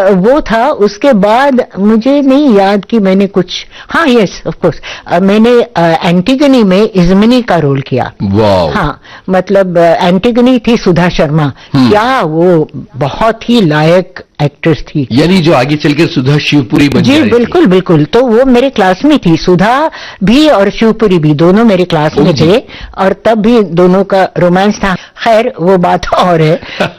वो था। उसके बाद मुझे नहीं याद कि मैंने कुछ, हाँ यस ऑफ कोर्स, मैंने एंटीगनी में इज़मिनी का रोल किया। हाँ, मतलब एंटीगनी थी सुधा शर्मा। क्या वो बहुत ही लायक एक्ट्रेस थी, यानी जो आगे चलकर सुधा शिवपुरी बन जी बिल्कुल बिल्कुल। तो वो मेरे क्लास में थी, सुधा भी और शिवपुरी भी, दोनों मेरे क्लास में थे, और तब भी दोनों का रोमांस था। खैर वो बात और है।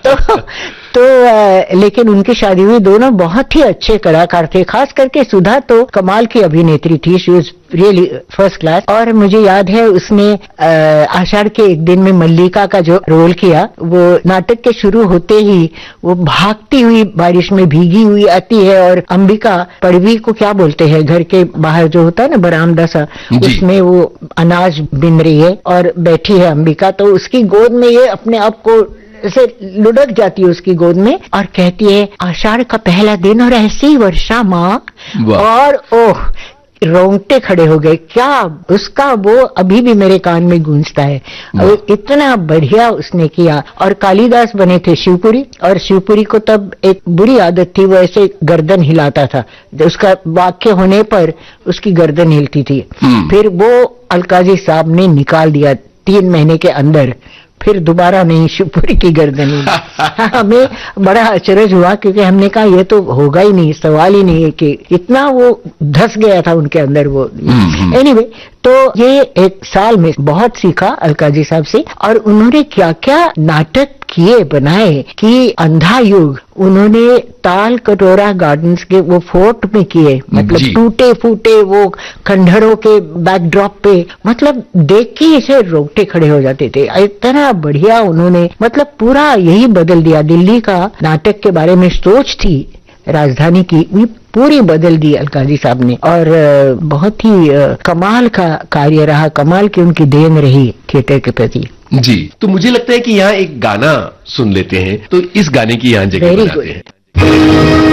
तो लेकिन उनकी शादी हुई। दोनों बहुत ही अच्छे कलाकार थे, खास करके सुधा तो कमाल की अभिनेत्री थी, she was really first class. और मुझे याद है उसने आषाढ़ के एक दिन में मल्लिका का जो रोल किया, वो नाटक के शुरू होते ही वो भागती हुई बारिश में भीगी हुई आती है, और अंबिका पड़वी को क्या बोलते हैं, घर के बाहर जो होता है ना बरामदा सा, उसमें वो अनाज बिन रही है और बैठी है अंबिका, तो उसकी गोद में ये अपने आप को ऐसे लुढ़क जाती है उसकी गोद में और कहती है आषाढ़ का पहला दिन और ऐसी वर्षा माँ, और ओह रोंगटे खड़े हो गए। क्या उसका वो अभी भी मेरे कान में गूंजता है। इतना बढ़िया उसने किया। और कालिदास बने थे शिवपुरी, और शिवपुरी को तब एक बुरी आदत थी, वो ऐसे गर्दन हिलाता था, उसका वाक्य होने पर उसकी गर्दन हिलती थी। फिर वो अलकाजी साहब ने निकाल दिया 3 महीने के अंदर, फिर दोबारा नहीं शिवपुरी की गर्दन हुई। हमें बड़ा अचरज हुआ, क्योंकि हमने कहा ये तो होगा ही नहीं, सवाल ही नहीं है, कि इतना वो धस गया था उनके अंदर वो। एनीवे, तो ये एक साल में बहुत सीखा अलकाजी साहब से। और उन्होंने क्या क्या नाटक किए बनाए कि अंधा युग उन्होंने ताल कटोरा गार्डन्स के वो फोर्ट में किए, मतलब टूटे फूटे वो खंडहरों के बैकड्रॉप पे, मतलब देख के ऐसे रोंगटे खड़े हो जाते थे। इतना बढ़िया उन्होंने, मतलब पूरा यही बदल दिया। दिल्ली का नाटक के बारे में सोच थी राजधानी की, पूरी बदल दी अलकाजी साहब ने। और बहुत ही कमाल का कार्य रहा, कमाल की उनकी देन रही थिएटर के प्रति। जी, तो मुझे लगता है कि यहाँ एक गाना सुन लेते हैं, तो इस गाने की यहाँ जगह बनाते हैं।